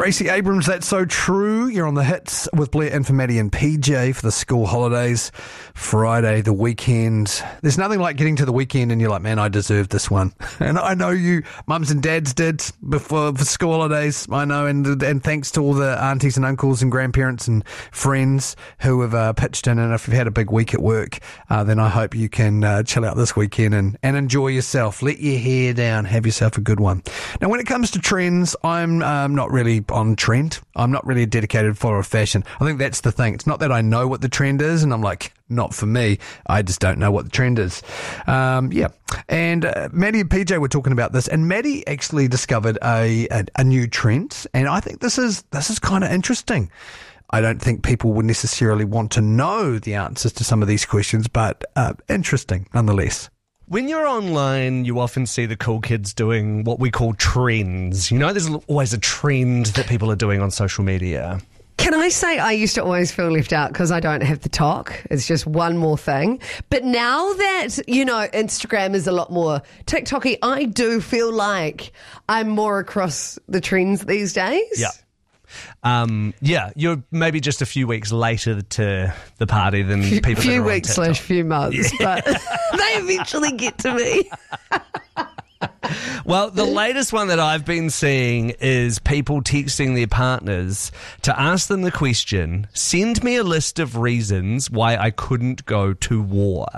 Gracie Abrams, That's So True. You're on the hits with Blair and for Maddie and PJ for the school holidays. Friday, the weekend. There's nothing like getting to the weekend and you're like, man, I deserve this one. And I know you mums and dads did before for school holidays. I know. And thanks to all the aunties and uncles and grandparents and friends who have pitched in. And if you've had a big week at work, then I hope you can chill out this weekend and enjoy yourself. Let your hair down. Have yourself a good one. Now, when it comes to trends, I'm not really on trend. I'm not really a dedicated follower of fashion. I think that's the thing. It's not that I know what the trend is and I'm like, not for me. I just don't know what the trend is. Yeah. And Maddie and PJ were talking about this, and Maddie actually discovered a new trend, and I think this is kind of interesting. I don't think people would necessarily want to know the answers to some of these questions, but interesting nonetheless. When you're online, you often see the cool kids doing what we call trends. You know, there's always a trend that people are doing on social media. Can I say I used to always feel left out because I don't have the talk. It's just one more thing. But now that, Instagram is a lot more TikTok-y, I do feel like I'm more across the trends these days. Yeah. You're maybe just a few weeks later to the party than people that are on few weeks TikTok. / few months, but they eventually get to me. Well, the latest one that I've been seeing is people texting their partners to ask them the question, send me a list of reasons why I couldn't go to war.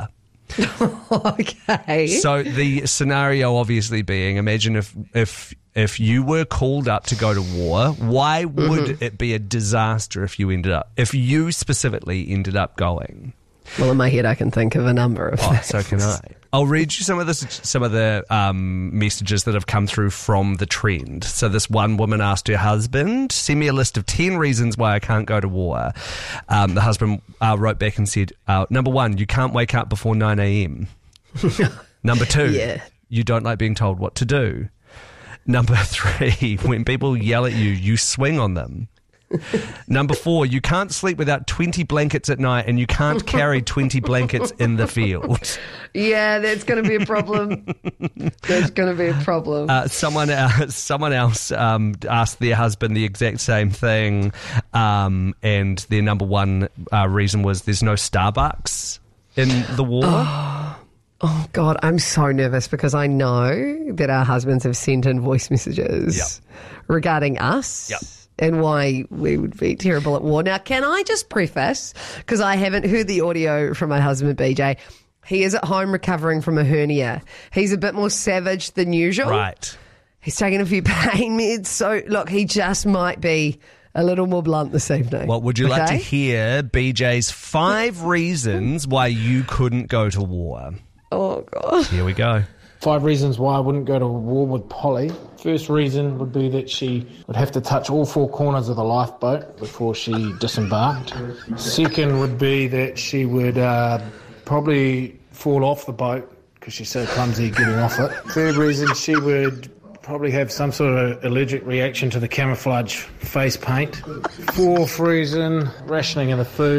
Okay. So the scenario obviously being, imagine if you were called up to go to war, why would it be a disaster if you specifically ended up going? Well, in my head, I can think of a number of things. So can I. I'll read you some of the messages that have come through from the trend. So this one woman asked her husband, send me a list of 10 reasons why I can't go to war. The husband wrote back and said, number 1, you can't wake up before 9 a.m. Number 2, you don't like being told what to do. Number 3, when people yell at you, you swing on them. Number 4, you can't sleep without 20 blankets at night and you can't carry 20 blankets in the field. Yeah, that's going to be a problem. That's going to be a problem. Someone else asked their husband the exact same thing, and their number 1 reason was there's no Starbucks in the war. Oh, God, I'm so nervous because I know that our husbands have sent in voice messages regarding us. Yep. And why we would be terrible at war. Now, can I just preface, because I haven't heard the audio from my husband, BJ, he is at home recovering from a hernia. He's a bit more savage than usual. Right. He's taking a few pain meds. So, look, he just might be a little more blunt this evening. Well, would you like to hear BJ's 5 reasons why you couldn't go to war? Oh, God. Here we go. 5 reasons why I wouldn't go to war with Polly. First reason would be that she would have to touch all 4 corners of the lifeboat before she disembarked. Second would be that she would probably fall off the boat because she's so clumsy getting off it. Third reason, she would probably have some sort of allergic reaction to the camouflage face paint. Fourth reason, rationing of the food.